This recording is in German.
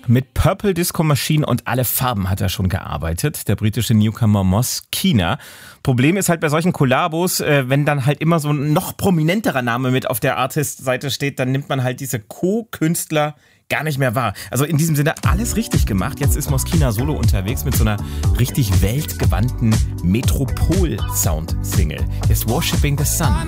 Mit Purple Disco Machine und alle Farben hat er schon gearbeitet, der britische Newcomer Moschino. Problem ist halt bei solchen Kollabos, wenn dann halt immer so ein noch prominenterer Name mit auf der Artist-Seite steht, dann nimmt man halt diese Co-Künstler gar nicht mehr wahr. Also in diesem Sinne alles richtig gemacht. Jetzt ist Moschino solo unterwegs mit so einer richtig weltgewandten Metropol-Sound-Single. Ist Worshipping the Sun.